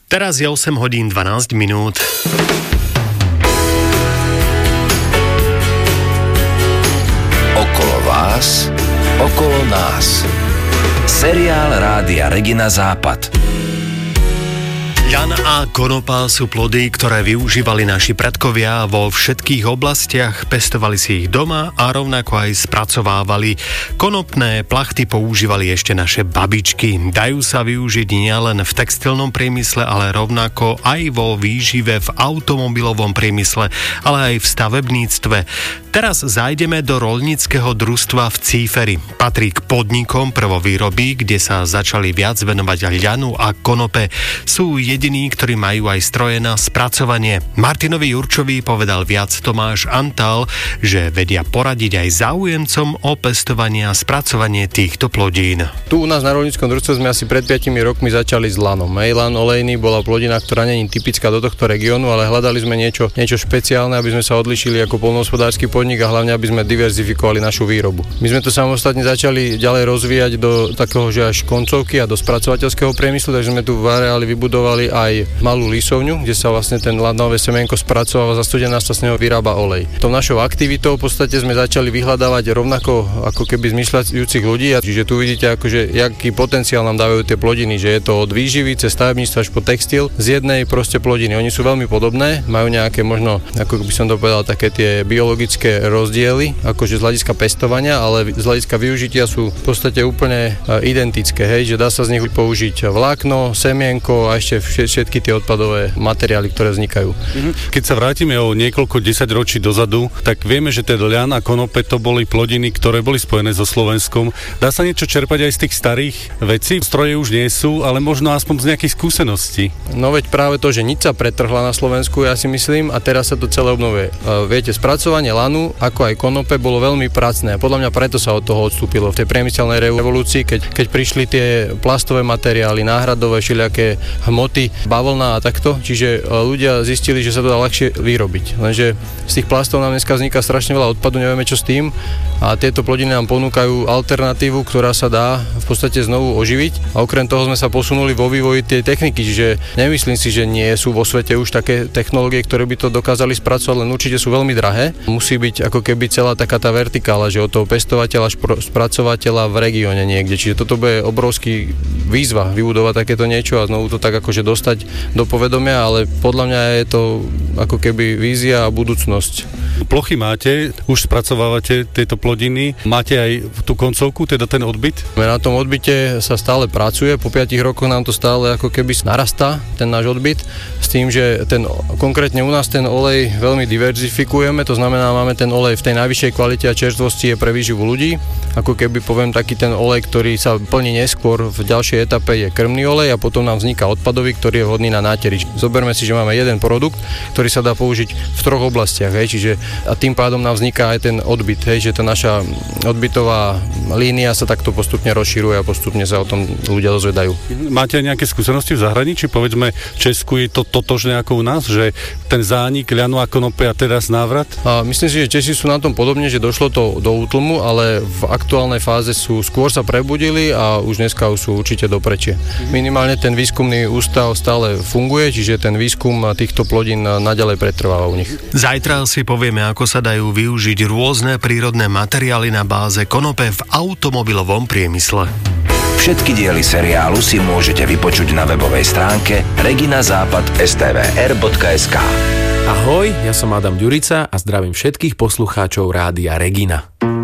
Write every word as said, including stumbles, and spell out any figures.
Teraz je osem hodín dvanásť minút. Okolo vás, okolo nás. Seriál Rádia Regina Západ. Ľan a konopa sú plody, ktoré využívali naši predkovia vo všetkých oblastiach, pestovali si ich doma a rovnako aj spracovávali. Konopné plachty používali ešte naše babičky. Dajú sa využiť nielen v textilnom priemysle, ale rovnako aj vo výžive v automobilovom priemysle, ale aj v stavebníctve. Teraz zájdeme do roľníckeho družstva v Cíferi. Patrí k podnikom prvovýroby, kde sa začali viac venovať ľanu a konope. Sú jediní, ktorí majú aj stroje na spracovanie. Martinovi Jurčovi povedal viac Tomáš Antal, že vedia poradiť aj záujemcom o pestovanie a spracovanie týchto plodín. Tu u nás na roľníckom družstve sme asi pred piatimi rokmi začali s lanom. Lan olejný bola plodina, ktorá nie je typická do tohto regiónu, ale hľadali sme niečo, niečo špeciálne, aby sme sa odlišili ako poľnohospodársky podnik a hlavne aby sme diverzifikovali našu výrobu. My sme to samostatne začali ďalej rozvíjať do takého, že až koncovky a do spracovateľského priemyslu, takže sme tu v areáli vybudovali aj malú lisovňu, kde sa vlastne ten lanové semienko spracováva, zastudená sa z neho vyrába olej. Tou našou aktivitou v podstate sme začali vyhľadávať rovnako ako keby zmyšľajúcich ľudí, a čiže tu vidíte akože jaký potenciál nám dávajú tie plodiny, že je to od výživy cez stavebníctvo až po textil z jednej proste plodiny. Oni sú veľmi podobné, majú nejaké možno, ako by som to povedal, také tie biologické rozdiely, akože z hľadiska pestovania, ale z hľadiska využitia sú v podstate úplne identické, hej, že dá sa z nich použiť vlákno, semienko a ešte všetky tie odpadové materiály, ktoré vznikajú. Keď sa vrátime o niekoľko desaťročí dozadu, tak vieme, že teda ľan a konope to boli plodiny, ktoré boli spojené so Slovenskom. Dá sa niečo čerpať aj z tých starých vecí? Stroje už nie sú, ale možno aspoň z nejakých skúseností. No veď práve to, že nič sa pretrhla na Slovensku, ja si myslím, a teraz sa to celé obnovuje. Viete, spracovanie lanu, ako aj konope, bolo veľmi pracné. Podľa mňa preto sa od toho odstúpilo. V tej priemyselnej revolúcii, keď, keď prišli tie plastové materiály, náhradové všelijaké hmoty, bavlna a takto, čiže ľudia zistili, že sa to dá ľahšie vyrobiť. Lenže z tých plastov nám dneska vzniká strašne veľa odpadu, nevieme čo s tým, a tieto plodiny nám ponúkajú alternatívu, ktorá sa dá v podstate znovu oživiť, a okrem toho sme sa posunuli vo vývoji tej techniky, čiže nemyslím si, že nie sú vo svete už také technológie, ktoré by to dokázali spracovať, len určite sú veľmi drahé. Musí byť ako keby celá taká tá vertikála, že od toho pestovateľa až spracovateľa v regióne niekde, čiže toto bude obrovský výzva vybudovať takéto niečo a znovu to tak akože dostať do povedomia, ale podľa mňa je to ako keby vízia a budúcnosť. Plochy máte, už spracovávate tieto plodiny, máte aj tú koncovku, teda ten odbyt? Na tom odbyte sa stále pracuje, po piatich rokoch nám to stále ako keby narastá, ten náš odbyt, s tým, že ten, konkrétne u nás ten olej veľmi diverzifikujeme, to znamená, máme ten olej v tej najvyššej kvalite a čerstvosti je pre výživu ľudí, ako keby poviem taký ten olej, ktorý sa plní neskôr v ďalšej etape je krmný olej a potom nám vzniká odpadový, ktorý je vhodný na náterič. Zoberme si, že máme jeden produkt, ktorý sa dá použiť v troch oblastiach, hej, čiže a tým pádom nám vzniká aj ten odbyt, hej, že tá naša odbytová línia sa takto postupne rozširuje a postupne sa o tom ľudia dozvedajú. Máte aj nejaké skúsenosti v zahraničí? Povedzme, v Česku je to totožné ako u nás, že ten zánik ľanu a konope a teraz návrat? A myslím si, že Češi sú na tom podobne, že došlo to do útlmu, ale v aktuálnej fáze sú skôr sa prebudili a už dneska sú určite doprečie. Minimálne ten výskumný ústav stále funguje, čiže ten výskum týchto plodín naďalej pretrváva u nich. Zajtra si povieme, ako sa dajú využiť rôzne prírodné materiály na báze konope v automobilovom priemysle. Všetky diely seriálu si môžete vypočuť na webovej stránke regina západ bodka es té vé er bodka es ká. Ahoj, ja som Adam Ďurica a zdravím všetkých poslucháčov Rádia Regina.